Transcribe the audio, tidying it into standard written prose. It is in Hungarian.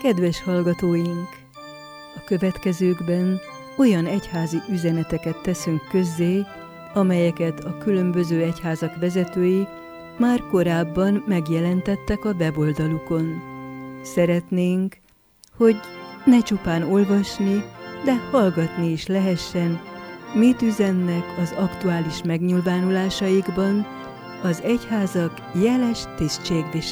Kedves hallgatóink! A következőkben olyan egyházi üzeneteket teszünk közzé, amelyeket a különböző egyházak vezetői már korábban megjelentettek a weboldalukon. Szeretnénk, hogy ne csupán olvasni, de hallgatni is lehessen, mit üzennek az aktuális megnyilvánulásaikban az egyházak jeles tisztségviselői.